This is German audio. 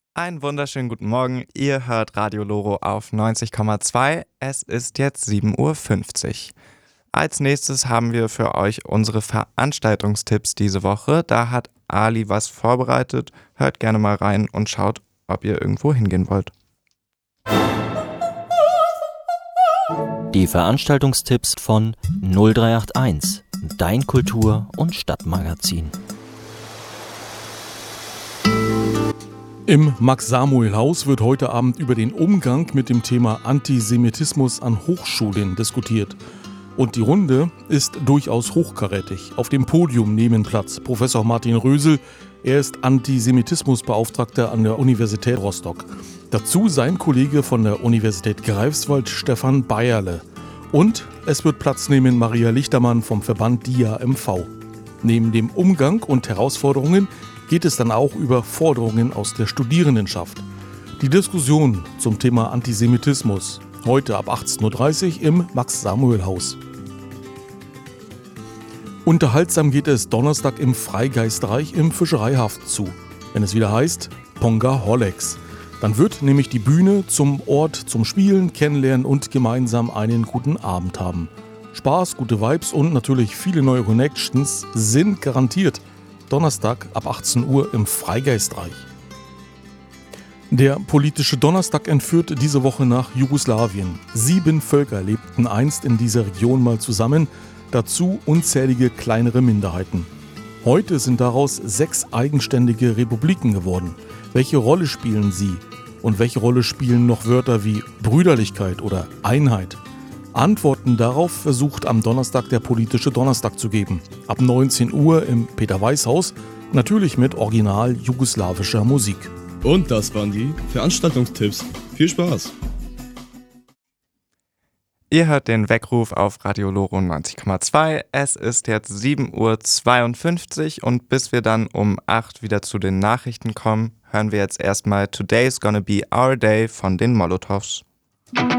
Einen wunderschönen guten Morgen. Ihr hört Radio Loro auf 90,2. Es ist jetzt 7:50 Uhr. Als nächstes haben wir für euch unsere Veranstaltungstipps diese Woche. Da hat Ali was vorbereitet. Hört gerne mal rein und schaut, ob ihr irgendwo hingehen wollt. Die Veranstaltungstipps von 0381, dein Kultur- und Stadtmagazin. Im Max-Samuel-Haus wird heute Abend über den Umgang mit dem Thema Antisemitismus an Hochschulen diskutiert. Und die Runde ist durchaus hochkarätig. Auf dem Podium nehmen Platz Professor Martin Rösel. Er ist Antisemitismusbeauftragter an der Universität Rostock. Dazu sein Kollege von der Universität Greifswald, Stefan Bayerle. Und es wird Platz nehmen Maria Lichtermann vom Verband DIA MV. Neben dem Umgang und Herausforderungen geht es dann auch über Forderungen aus der Studierendenschaft. Die Diskussion zum Thema Antisemitismus heute ab 18:30 Uhr im Max-Samuel-Haus. Unterhaltsam geht es Donnerstag im Freigeistreich im Fischereihafen zu, wenn es wieder heißt Ponga Hollex. Dann wird nämlich die Bühne zum Ort zum Spielen, Kennenlernen und gemeinsam einen guten Abend haben. Spaß, gute Vibes und natürlich viele neue Connections sind garantiert. Donnerstag ab 18 Uhr im Freigeistreich. Der politische Donnerstag entführt diese Woche nach Jugoslawien. 7 Völker lebten einst in dieser Region mal zusammen, dazu unzählige kleinere Minderheiten. Heute sind daraus 6 eigenständige Republiken geworden. Welche Rolle spielen sie? Und welche Rolle spielen noch Wörter wie Brüderlichkeit oder Einheit? Antworten darauf versucht am Donnerstag der politische Donnerstag zu geben. Ab 19 Uhr im Peter-Weiß-Haus, natürlich mit original jugoslawischer Musik. Und das waren die Veranstaltungstipps. Viel Spaß! Ihr hört den Weckruf auf Radio Loro 90,2. Es ist jetzt 7:52 Uhr und bis wir dann um 8 wieder zu den Nachrichten kommen, hören wir jetzt erstmal Today's Gonna Be Our Day von den Molotovs.